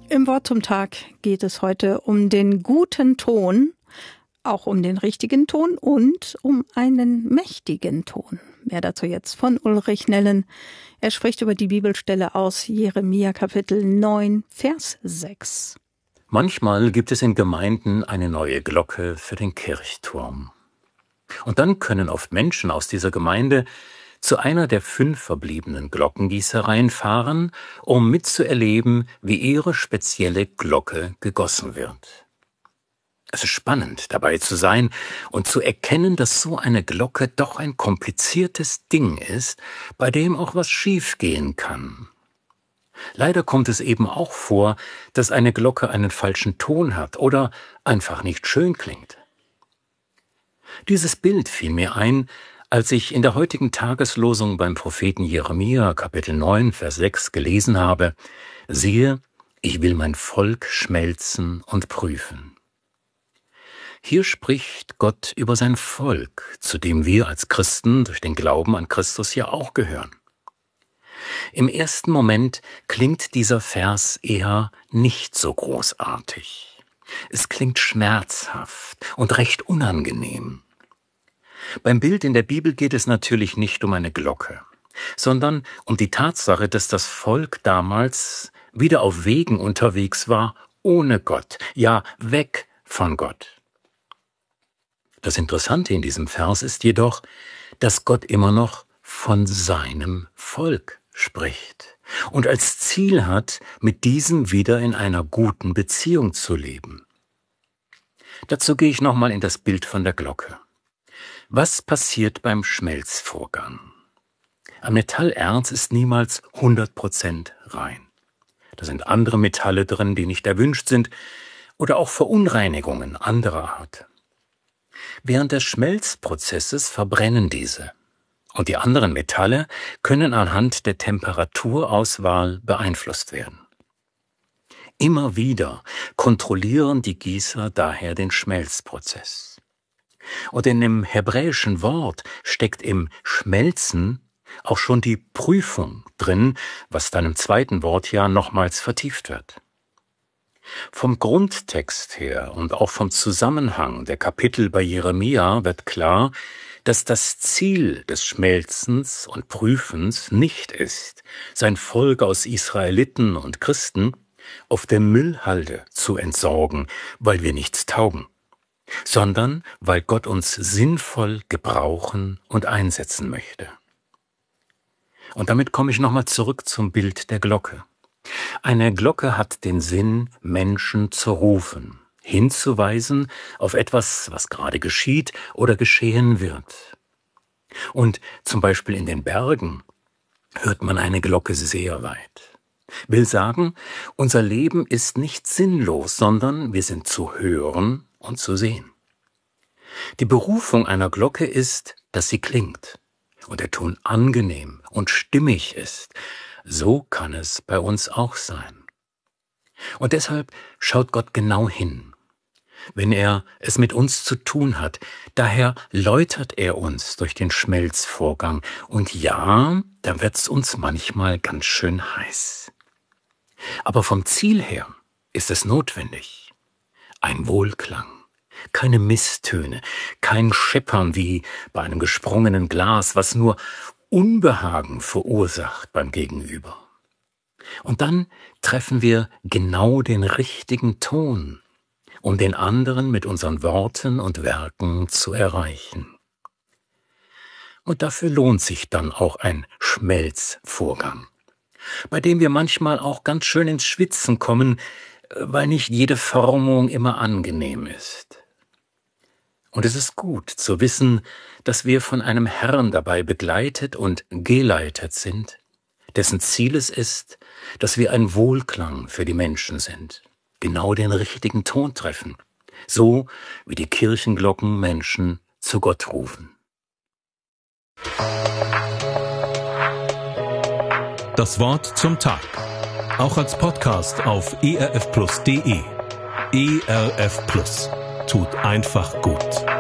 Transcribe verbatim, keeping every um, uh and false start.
Im Wort zum Tag geht es heute um den guten Ton, auch um den richtigen Ton und um einen mächtigen Ton. Mehr dazu jetzt von Ulrich Nellen. Er spricht über die Bibelstelle aus Jeremia Kapitel neun, Vers sechs. Manchmal gibt es in Gemeinden eine neue Glocke für den Kirchturm. Und dann können oft Menschen aus dieser Gemeinde zu einer der fünf verbliebenen Glockengießereien fahren, um mitzuerleben, wie ihre spezielle Glocke gegossen wird. Es ist spannend, dabei zu sein und zu erkennen, dass so eine Glocke doch ein kompliziertes Ding ist, bei dem auch was schiefgehen kann. Leider kommt es eben auch vor, dass eine Glocke einen falschen Ton hat oder einfach nicht schön klingt. Dieses Bild fiel mir ein, als ich in der heutigen Tageslosung beim Propheten Jeremia, Kapitel neun, Vers sechs gelesen habe: Siehe, ich will mein Volk schmelzen und prüfen. Hier spricht Gott über sein Volk, zu dem wir als Christen durch den Glauben an Christus ja auch gehören. Im ersten Moment klingt dieser Vers eher nicht so großartig. Es klingt schmerzhaft und recht unangenehm. Beim Bild in der Bibel geht es natürlich nicht um eine Glocke, sondern um die Tatsache, dass das Volk damals wieder auf Wegen unterwegs war, ohne Gott, ja, weg von Gott. Das Interessante in diesem Vers ist jedoch, dass Gott immer noch von seinem Volk spricht und als Ziel hat, mit diesem wieder in einer guten Beziehung zu leben. Dazu gehe ich nochmal in das Bild von der Glocke. Was passiert beim Schmelzvorgang? Ein Metallerz ist niemals hundert Prozent rein. Da sind andere Metalle drin, die nicht erwünscht sind, oder auch Verunreinigungen anderer Art. Während des Schmelzprozesses verbrennen diese, und die anderen Metalle können anhand der Temperaturauswahl beeinflusst werden. Immer wieder kontrollieren die Gießer daher den Schmelzprozess. Und in dem hebräischen Wort steckt im Schmelzen auch schon die Prüfung drin, was dann im zweiten Wort ja nochmals vertieft wird. Vom Grundtext her und auch vom Zusammenhang der Kapitel bei Jeremia wird klar, dass das Ziel des Schmelzens und Prüfens nicht ist, sein Volk aus Israeliten und Christen auf der Müllhalde zu entsorgen, weil wir nichts taugen, sondern weil Gott uns sinnvoll gebrauchen und einsetzen möchte. Und damit komme ich nochmal zurück zum Bild der Glocke. Eine Glocke hat den Sinn, Menschen zu rufen, hinzuweisen auf etwas, was gerade geschieht oder geschehen wird. Und zum Beispiel in den Bergen hört man eine Glocke sehr weit. Will sagen, unser Leben ist nicht sinnlos, sondern wir sind zu hören und zu sehen. Die Berufung einer Glocke ist, dass sie klingt und der Ton angenehm und stimmig ist. So kann es bei uns auch sein. Und deshalb schaut Gott genau hin, wenn er es mit uns zu tun hat. Daher läutert er uns durch den Schmelzvorgang. Und ja, da wird's uns manchmal ganz schön heiß. Aber vom Ziel her ist es notwendig. Ein Wohlklang, keine Misstöne, kein Scheppern wie bei einem gesprungenen Glas, was nur Unbehagen verursacht beim Gegenüber. Und dann treffen wir genau den richtigen Ton, um den anderen mit unseren Worten und Werken zu erreichen. Und dafür lohnt sich dann auch ein Schmelzvorgang, bei dem wir manchmal auch ganz schön ins Schwitzen kommen, weil nicht jede Formung immer angenehm ist. Und es ist gut zu wissen, dass wir von einem Herrn dabei begleitet und geleitet sind, dessen Ziel es ist, dass wir ein Wohlklang für die Menschen sind, genau den richtigen Ton treffen, so wie die Kirchenglocken Menschen zu Gott rufen. Das Wort zum Tag, auch als Podcast auf e r f plus punkt d e. E R F Plus tut einfach gut.